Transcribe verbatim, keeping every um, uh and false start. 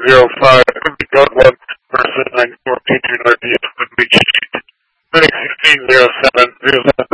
zero five, Code one, person nine four two two Northeast, would reach six sixteen zero seven zero seven.